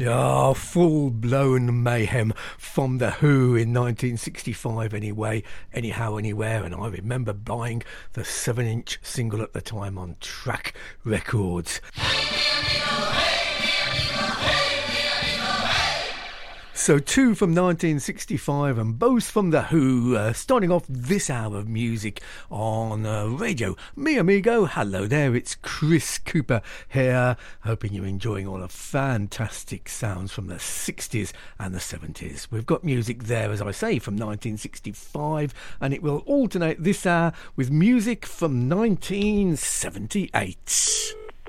Oh, full-blown mayhem from The Who in 1965 anyway, anyhow, anywhere, and I remember buying the 7-inch single at the time on Track Records. So two from 1965 and both from The Who, starting off this hour of music on radio. Mi amigo, hello there, it's Chris Cooper here, hoping you're enjoying all the fantastic sounds from the 60s and the 70s. We've got music there, as I say, from 1965, and it will alternate this hour with music from 1978.